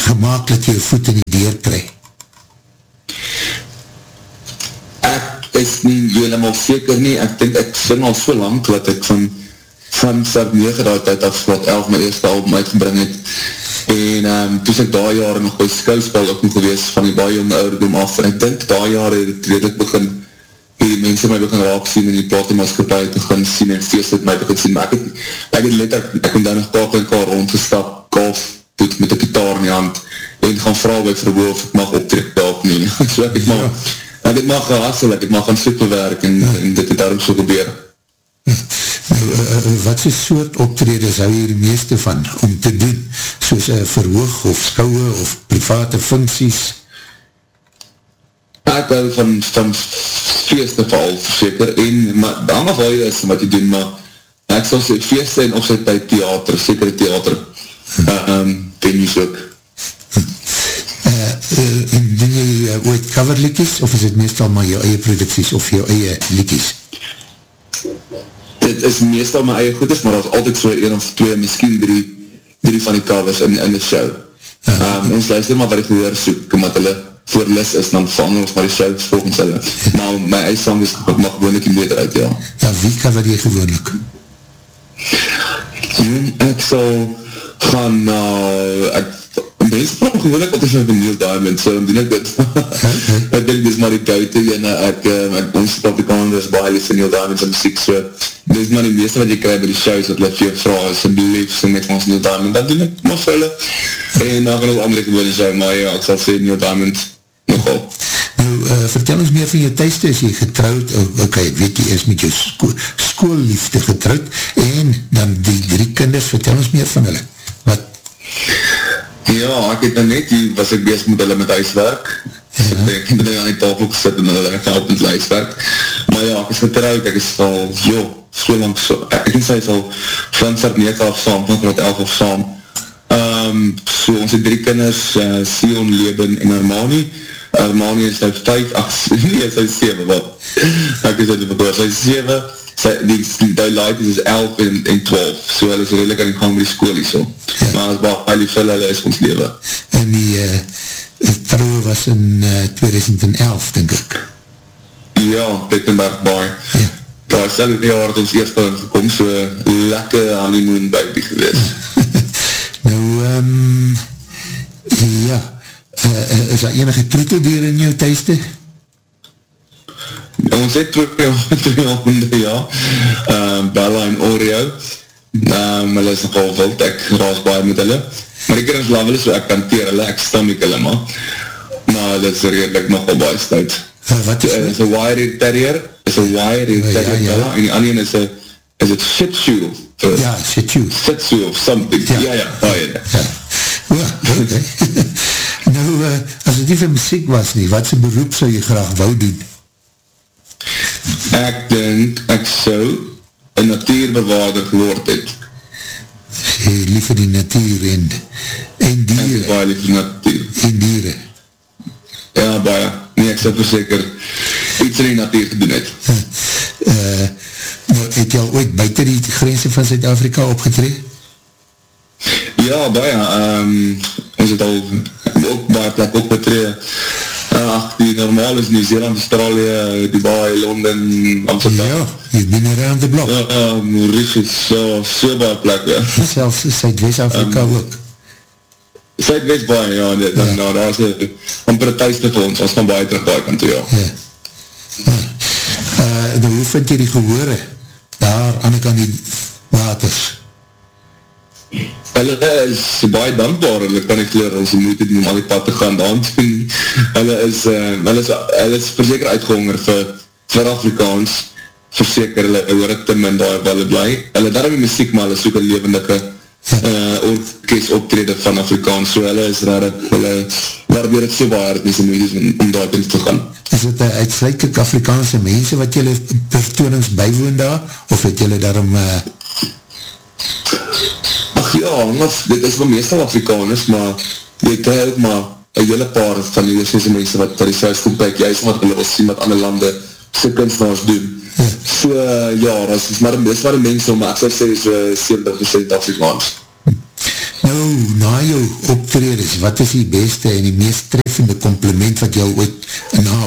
gemakkelijk jou voet in die deur kry? Ek is nie helemaal seker nie, ek dink ek sing al so lang, dat ek van Start 9 uit af, wat 11 my eerste album uitgebring het, en toes ek daai jare nog by skouspel ook nog gewees, van die baie jonge ouderdom af, en ek dink daai jare het redelijk begin, die mense my begin raak sien, en die platemaatskapie begin sien, en feest het my begin sien, maar ek het letterlijk, ek kon daar nog kaak en kaar rondgestap, golf, met die gitaar in die hand, en gaan vraag by verboel of ek mag optrek dalk nie, so ek het mag gehassel, ek het mag gaan soekelwerk, en dit het daarom so gebeur. Wat is soort optredes hou hier die meeste van om te doen, soos verhoog of skouwe of private funksies? Ek hou van feeste val, verseker, en dan af al jy is wat jy doen, maar ek sal sê feeste en of sy tyd theater, sekere theater, venues ook. Doen jy ooit coverlikies, of is het meestal maar jou eie producties of jou eie likies? Dit is meestal my eie goedes, maar dat is altyd so 1 of 2, miskien 3 van die covers in die show. Ons luister maar wat die gehoor soek, omdat hulle voor lis is, dan vang ons maar die show volgens hulle. Nou, my eie sang is, mag gewoonlik nie beter uit, ja. Ja, wie cover jy gewoonlik? Ek sal gaan na, mense praat gewoonlik wat is van Neil Diamond, so doen ek dit. Ek dink dis maar die koute en ons Afrikaners is baie lief van Neil Diamond en muziek, so dis maar die meeste wat jy krijg by die shows, dat hulle vir jou vraag, asseblief, sing met ons Neil Diamond, dan doen ek maar vir hulle, en dan gaan ook andere gewone show, maar ja, ek sal sê Neil Diamond nogal. Nou, vertel ons meer van jou thuiste, is jy getrouwd, ok, weet jy, is met jou skoolliefde getrouwd, en dan die 3 kinders, vertel ons meer van hulle, wat? Ja, ek het nou net, was ek bezig met hulle met huiswerk, ek het aan die tafel gesit en hulle gehelp met huiswerk, maar ja, ek is getrouwd, ek is al, so lang, ek en sy is al van Start 9 af saam, van Start 11 af saam, so ons het 3 kinders, Sion, Leben en Armani is nou 5, nee, sy is 7, wat, ek is uit die verkoor, sy is 7, die light is 11 en 12, so hulle is redelijk aan die gang met die school hier so, maar as baie lief vir hulle is ons lewe. En die trouwe was in 2011, denk ek. Ja, Plettenberg Bar. Ja. Daar is selfde jaar het ons eerst al gekom, so lekker honeymoon baby gewees. Nou, ja, is daar enige troeteldier in jou thuiste? Ons het 2 honde, ja. Bella en Oreo. Hulle is nogal wild, ek raas baie met hulle. Maar die kinders laat hulle so, ek kanteer hulle, ek stam ek hulle maar. Maar hulle is redelijk nogal baie stuit. Wat is een wire terrier, Bella, en die ander is het Shih Tzu? Ja, Shih Tzu. Shih Tzu of something, ja, baie. Ok. Nou, as het nie vir muziek was nie, wat sy beroep sou jy graag wou doen? Ek dink, ek sou een natuurbewaarder geword het. Lief vir die natuur en dieren. Ek is baie lief vir die natuur. En dieren. Ja, baie. Nee, ek sou verseker iets in die natuur gedoen het. Het jy al ooit buiten die grense van Zuid-Afrika opgetree? Ja, baie. Ons het al ook baie plek opgetree. Die normaal is Nieuw-Zeeland, Australië, Dubai, Londen, Amsterdam. Ja, jy ben around the block. Ja, Mauritius, so baie plek, ja. Selfs Zuid-West-Afrika ook. Zuid-West baie, ja, daar is amper een thuiste vir ons gaan baie terug baie kant toe, ja. Hoe vind jy die gehore daar aan die waters? Hulle is baie dankbaar, hulle kan ek leer ons moeite doen om al die pad te gaan daan doen. Hulle is verseker uitgehonger vir Afrikaans, verseker hulle hoor het te min daar waar hulle bly. Hulle daarom die muziek, maar hulle soek een levendige orkest optrede van Afrikaans, so hulle is hulle waardeer het so baie hard nie so moeite om daar te gaan. Is dit uitsluitlik Afrikaanse mense wat julle vertoonings bywoon daar, of het julle daarom ja, dit is wel meestal Afrikaners, maar jy krijg ook maar een hele paar van die eerste mense wat daar die saus kom kyk, juist wat hulle wil sien wat ander lande sy kunstenaars doen. So, ja, dat is maar die mense, maar ek sal sê is 70% Afrikaans. Nou, na jou optredes, wat is die beste en die meest treffende compliment wat jou ooit na